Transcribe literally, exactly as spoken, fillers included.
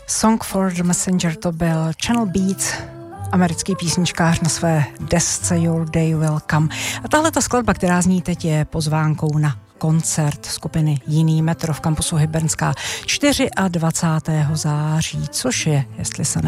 Song for the Messenger to byl Channel Beats, americký písničkář na své desce Your Day Will Come. A tahle ta skladba, která zní teď, je pozvánkou na koncert skupiny Jiný metro v kampusu Hybernská dvacátého čtvrtého září, což je, jestli se